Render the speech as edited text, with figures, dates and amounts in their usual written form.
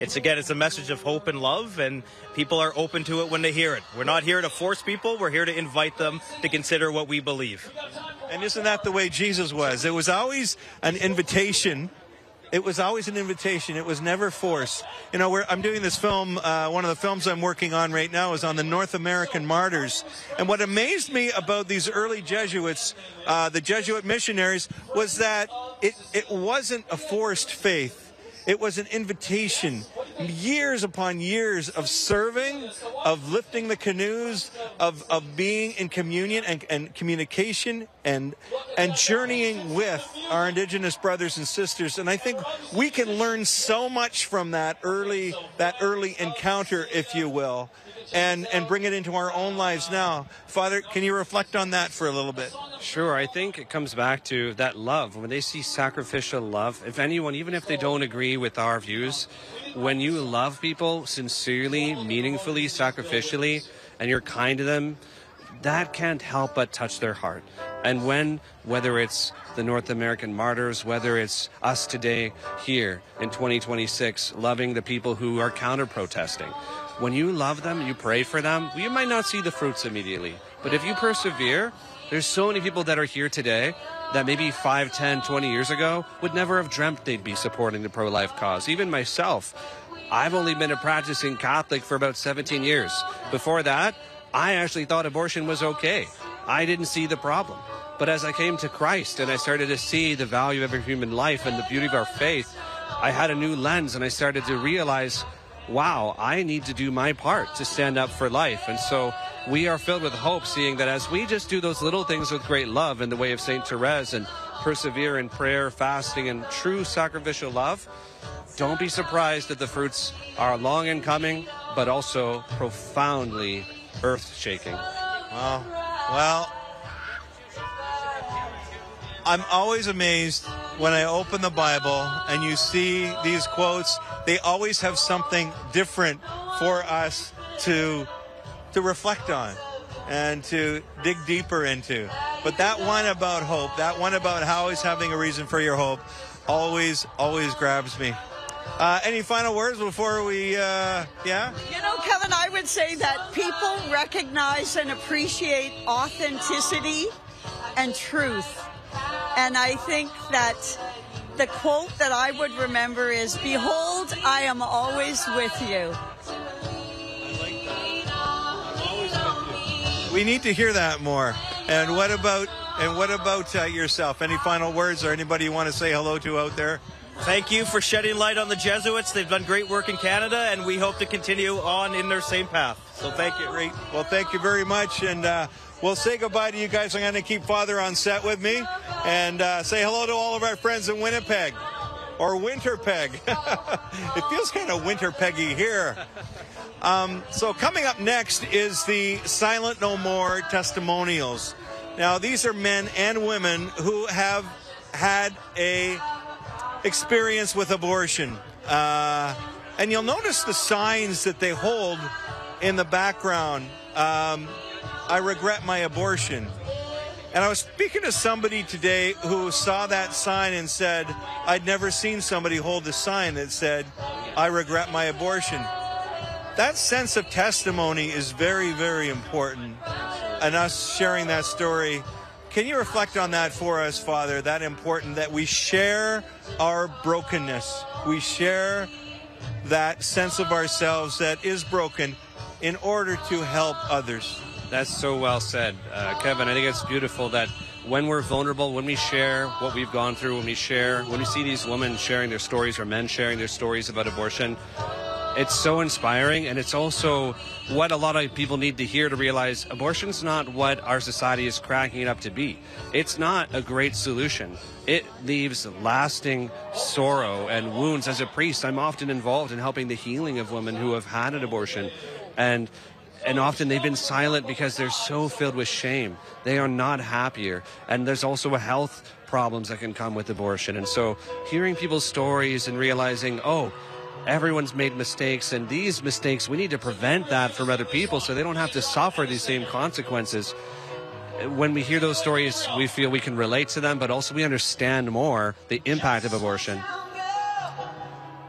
It's a message of hope and love, and people are open to it when they hear it. We're not here to force people. We're here to invite them to consider what we believe. And isn't that the way Jesus was? It was always an invitation. It was always an invitation. It was never forced. You know, I'm doing this film. One of the films I'm working on right now is on the North American martyrs. And what amazed me about these early Jesuits, the Jesuit missionaries, was that it wasn't a forced faith. It was an invitation. Years upon years of serving, of lifting the canoes, of being in communion and communication and journeying with our Indigenous brothers and sisters. And I think we can learn so much from that early encounter, if you will, and bring it into our own lives now. Father, can you reflect on that for a little bit? Sure. I think it comes back to that love. When they see sacrificial love, if anyone, even if they don't agree with our views, when you love people sincerely, meaningfully, sacrificially, and you're kind to them, that can't help but touch their heart. And whether it's the North American martyrs, whether it's us today here in 2026, loving the people who are counter-protesting, when you love them, you pray for them, you might not see the fruits immediately. But if you persevere, there's so many people that are here today that maybe 5, 10, 20 years ago would never have dreamt they'd be supporting the pro-life cause. Even myself, I've only been a practicing Catholic for about 17 years. Before that, I actually thought abortion was okay. I didn't see the problem. But as I came to Christ and I started to see the value of every human life and the beauty of our faith, I had a new lens and I started to realize, wow, I need to do my part to stand up for life. And so we are filled with hope, seeing that as we just do those little things with great love in the way of St. Therese and persevere in prayer, fasting, and true sacrificial love, don't be surprised that the fruits are long in coming, but also profoundly earth-shaking. Well, I'm always amazed when I open the Bible and you see these quotes. They always have something different for us to reflect on and to dig deeper into. But that one about hope, that one about always having a reason for your hope, always grabs me. Any final words before we, yeah? You know, Kevin, I would say that people recognize and appreciate authenticity and truth. And I think that the quote that I would remember is, "Behold, I am always with you." I like that. I'm always with you. We need to hear that more. And what about yourself? Any final words or anybody you want to say hello to out there? Thank you for shedding light on the Jesuits. They've done great work in Canada, and we hope to continue on in their same path. So thank you. Great. Well, thank you very much. And we'll say goodbye to you guys. I'm going to keep Father on set with me and say hello to all of our friends in Winnipeg or Winterpeg. It feels kind of Winterpeggy here. So coming up next is the Silent No More testimonials. Now, these are men and women who have had a experience with abortion. And you'll notice the signs that they hold in the background. I regret my abortion. And I was speaking to somebody today who saw that sign and said, I'd never seen somebody hold a sign that said, I regret my abortion. That sense of testimony is very, very important. And us sharing that story, can you reflect on that for us, Father? That important that we share our brokenness. We share that sense of ourselves that is broken in order to help others. That's so well said, Kevin. I think it's beautiful that when we're vulnerable, when we share what we've gone through, when we see these women sharing their stories or men sharing their stories about abortion, it's so inspiring, and it's also what a lot of people need to hear to realize abortion's not what our society is cracking it up to be. It's not a great solution. It leaves lasting sorrow and wounds. As a priest, I'm often involved in helping the healing of women who have had an abortion, and often they've been silent because they're so filled with shame. They are not happier, and there's also a health problems that can come with abortion. And so hearing people's stories and realizing, everyone's made mistakes, and these mistakes, we need to prevent that from other people so they don't have to suffer these same consequences. When we hear those stories, we feel we can relate to them, but also we understand more the impact of abortion.